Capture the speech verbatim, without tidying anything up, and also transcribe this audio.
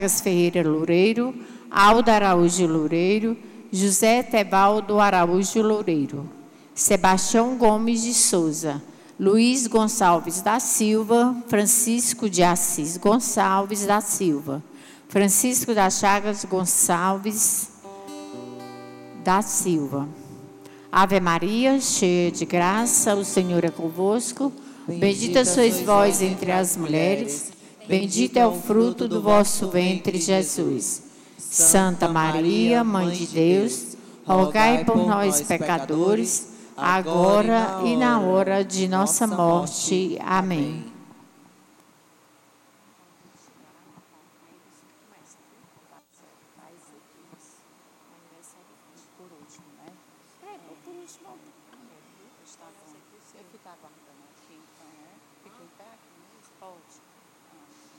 Ferreira Loureiro, Alda Araújo Loureiro, José Tebaldo Araújo Loureiro, Sebastião Gomes de Souza, Luiz Gonçalves da Silva, Francisco de Assis Gonçalves da Silva, Francisco das Chagas Gonçalves da Silva. Ave Maria, cheia de graça, o Senhor é convosco. Bendita sois vós entre as mulheres, bendito é o fruto do vosso ventre, Jesus. Santa Maria, Mãe de Deus, rogai por nós, pecadores, agora e na hora de nossa morte. Amém. Pode.